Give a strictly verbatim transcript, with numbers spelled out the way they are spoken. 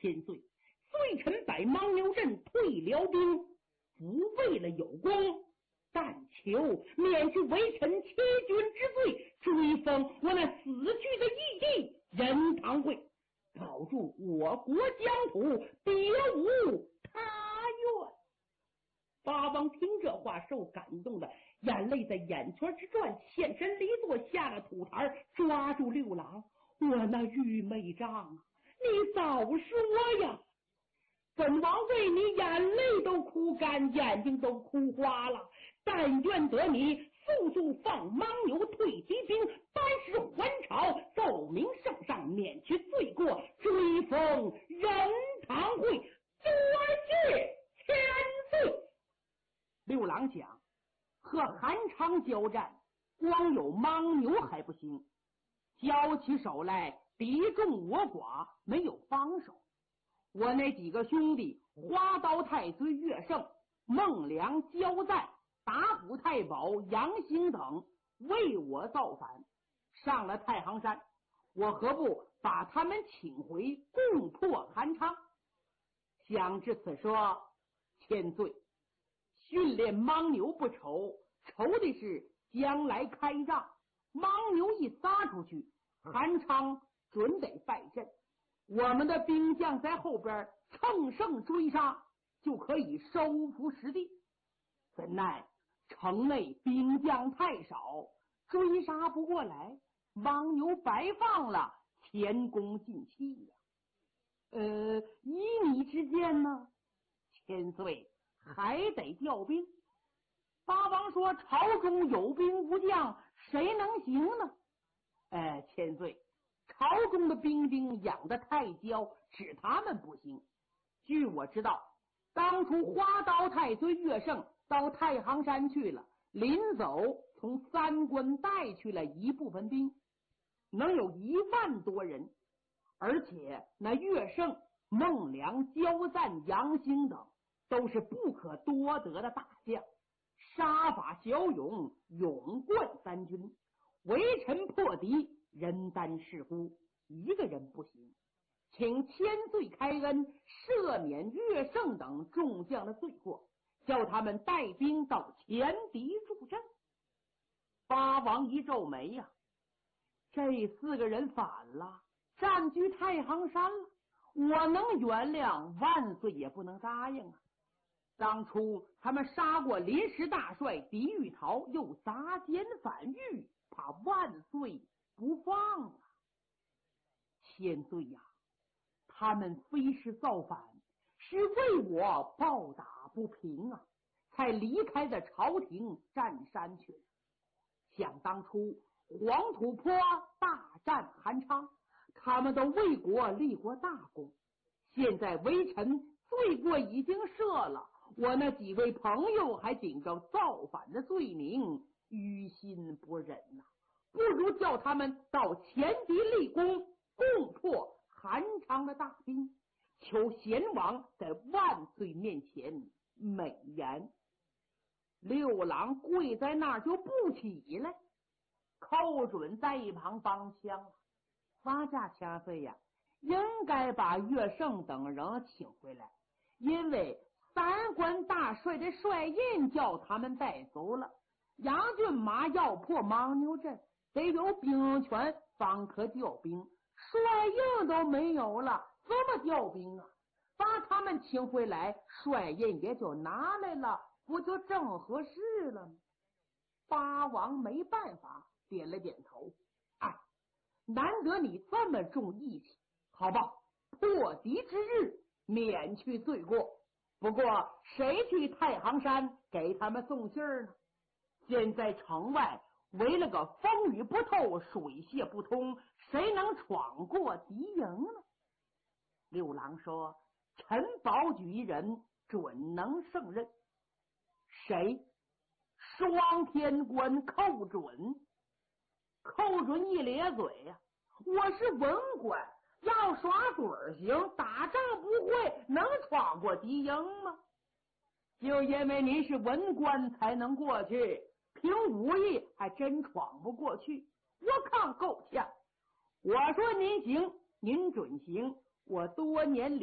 千岁，罪臣把牦牛镇退了兵，不为了有功，但求免去为臣欺君之罪，追封我那死去的义弟任堂会，保住我国疆土，别无他愿。八王听这话，受感动的眼泪在眼圈之转，欠身离座，下了土台，抓住六郎：我那玉妹丈啊，你早说呀！本王为你眼泪都哭干，眼睛都哭花了，但愿得你速速放牦牛退敌兵，班师还朝，奏明圣上，免去罪过，追封任堂会，多谢千岁。六郎讲，和韩昌交战，光有牦牛还不行，交起手来敌众我寡，没有帮手。我那几个兄弟花刀太岁岳胜、孟良、焦赞、打虎太保杨兴等为我造反，上了太行山，我何不把他们请回，共破韩昌？想至此说，千岁，训练牦牛不愁，愁的是将来开仗，牦牛一撒出去，韩昌准得败阵，我们的兵将在后边乘胜追杀，就可以收复失地。怎奈城内兵将太少，追杀不过来，牦牛白放了，前功尽弃呀、啊。呃，依你之见呢？千岁还得调兵。八王说：朝中有兵无将，谁能行呢？呃，千岁，朝中的兵丁养得太骄，指他们不行。据我知道，当初花刀太岁岳胜到太行山去了，临走从三关带去了一部分兵，能有一万多人，而且那岳胜、孟良、焦赞、杨兴等都是不可多得的大将，杀伐骁勇，勇冠三军，围城破敌，人单势孤，一个人不行，请千岁开恩，赦免岳胜等众将的罪过，叫他们带兵到前敌助阵。八王一皱眉呀、啊，这四个人反了，占据太行山了，我能原谅，万岁也不能答应啊！当初他们杀过临时大帅狄玉桃，又砸奸反狱，怕万岁不放啊！千岁呀、啊，他们非是造反，是为我报答不平啊，才离开的朝廷占山去了。想当初黄土坡大战韩昌，他们都为国立过大功，现在微臣罪过已经赦了，我那几位朋友还顶着造反的罪名，于心不忍呐、啊，不如叫他们到前敌立功，共破韩昌的大兵，求贤王在万岁面前美言。六郎跪在那儿就不起来，寇准在一旁帮腔：发驾千岁呀，应该把岳胜等人请回来，因为三关大帅的帅印叫他们带走了，杨骏马要破牦牛镇，得有兵权方可调兵，帅印都没有了，怎么调兵啊？把他们请回来，帅印也就拿来了，不就正合适了吗？八王没办法，点了点头。哎，难得你这么重义气，好吧，破敌之日免去罪过。不过谁去太行山给他们送信儿呢？现在城外围了个风雨不透，水泄不通，谁能闯过敌营呢？六郎说：陈宝举一人准能胜任。谁？双天官寇准。寇准一咧嘴呀、啊，我是文官，要耍嘴儿行，打仗不会，能闯过敌营吗？就因为您是文官才能过去，凭武艺还真闯不过去，我看够呛。我说您行，您准行，我多年